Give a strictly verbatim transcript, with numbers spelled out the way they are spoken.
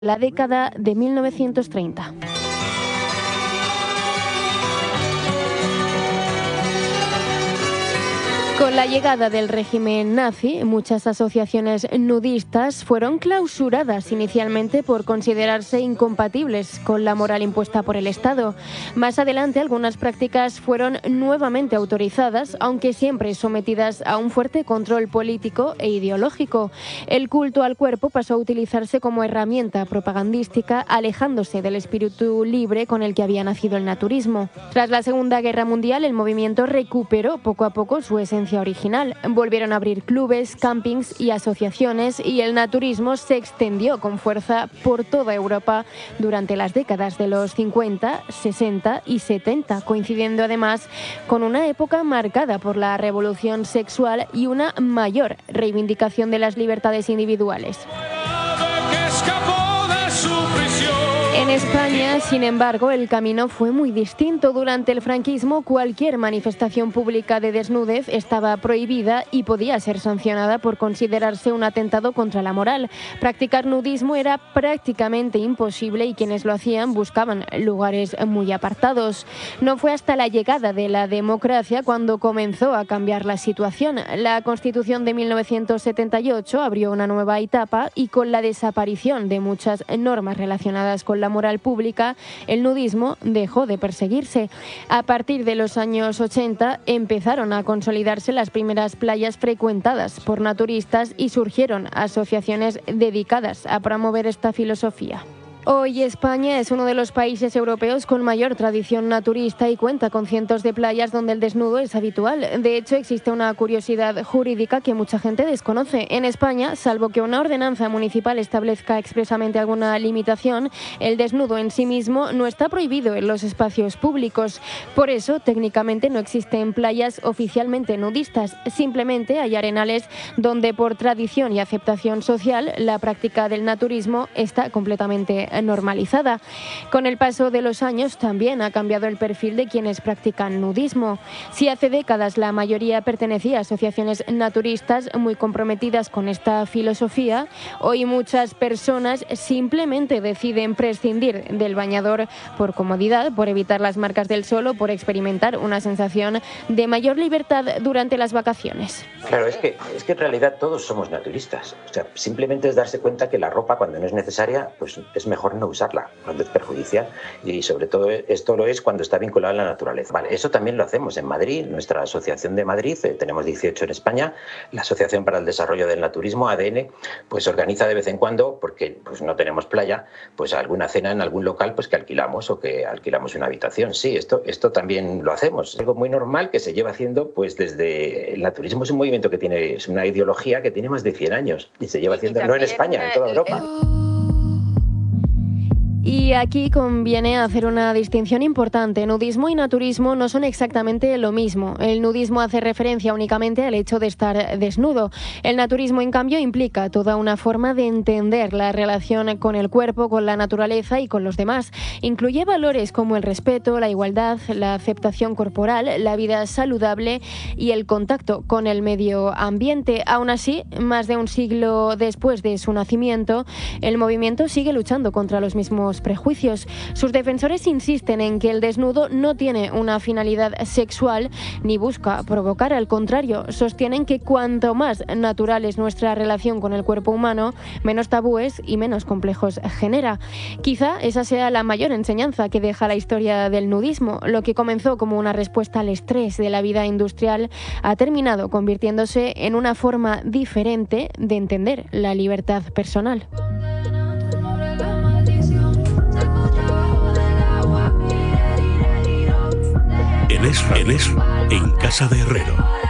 la década de mil novecientos treinta. Con la llegada del régimen nazi, muchas asociaciones nudistas fueron clausuradas inicialmente por considerarse incompatibles con la moral impuesta por el Estado. Más adelante, algunas prácticas fueron nuevamente autorizadas, aunque siempre sometidas a un fuerte control político e ideológico. El culto al cuerpo pasó a utilizarse como herramienta propagandística, alejándose del espíritu libre con el que había nacido el naturismo. Tras la Segunda Guerra Mundial, el movimiento recuperó poco a poco su esencia original. Volvieron a abrir clubes, campings y asociaciones, y el naturismo se extendió con fuerza por toda Europa durante las décadas de los cincuenta, sesenta y setenta, coincidiendo además con una época marcada por la revolución sexual y una mayor reivindicación de las libertades individuales. En España, sin embargo, el camino fue muy distinto. Durante el franquismo, cualquier manifestación pública de desnudez estaba prohibida y podía ser sancionada por considerarse un atentado contra la moral. Practicar nudismo era prácticamente imposible y quienes lo hacían buscaban lugares muy apartados. No fue hasta la llegada de la democracia cuando comenzó a cambiar la situación. La Constitución de mil novecientos setenta y ocho abrió una nueva etapa y con la desaparición de muchas normas relacionadas con la moral pública, el nudismo dejó de perseguirse. A partir de los años ochenta empezaron a consolidarse las primeras playas frecuentadas por naturistas y surgieron asociaciones dedicadas a promover esta filosofía. Hoy España es uno de los países europeos con mayor tradición naturista y cuenta con cientos de playas donde el desnudo es habitual. De hecho, existe una curiosidad jurídica que mucha gente desconoce. En España, salvo que una ordenanza municipal establezca expresamente alguna limitación, el desnudo en sí mismo no está prohibido en los espacios públicos. Por eso, técnicamente no existen playas oficialmente nudistas. Simplemente hay arenales donde, por tradición y aceptación social, la práctica del naturismo está completamente normalizada. Con el paso de los años también ha cambiado el perfil de quienes practican nudismo. Si hace décadas la mayoría pertenecía a asociaciones naturistas muy comprometidas con esta filosofía, hoy muchas personas simplemente deciden prescindir del bañador por comodidad, por evitar las marcas del sol o por experimentar una sensación de mayor libertad durante las vacaciones. Claro, es que, es que en realidad todos somos naturistas. O sea, simplemente es darse cuenta que la ropa, cuando no es necesaria, pues es mejor no usarla cuando es perjudicial, y sobre todo esto lo es cuando está vinculado a la naturaleza. Vale, eso también lo hacemos en Madrid, nuestra asociación de Madrid, eh, tenemos dieciocho en España, la Asociación para el Desarrollo del Naturismo, A D N, pues organiza de vez en cuando, porque pues no tenemos playa, pues alguna cena en algún local pues que alquilamos o que alquilamos una habitación. Sí, esto, esto también lo hacemos. Es algo muy normal que se lleva haciendo pues desde... El naturismo es un movimiento que tiene, es una ideología que tiene más de cien años y se lleva haciendo no en España, en toda Europa. Y aquí conviene hacer una distinción importante. Nudismo y naturismo no son exactamente lo mismo. El nudismo hace referencia únicamente al hecho de estar desnudo. El naturismo, en cambio, implica toda una forma de entender la relación con el cuerpo, con la naturaleza y con los demás. Incluye valores como el respeto, la igualdad, la aceptación corporal, la vida saludable y el contacto con el medio ambiente. Aún así, más de un siglo después de su nacimiento, el movimiento sigue luchando contra los mismos prejuicios. Sus defensores insisten en que el desnudo no tiene una finalidad sexual ni busca provocar, al contrario, sostienen que cuanto más natural es nuestra relación con el cuerpo humano, menos tabúes y menos complejos genera. Quizá esa sea la mayor enseñanza que deja la historia del nudismo. Lo que comenzó como una respuesta al estrés de la vida industrial ha terminado convirtiéndose en una forma diferente de entender la libertad personal. En eso, en eso, en Casa de Herrero.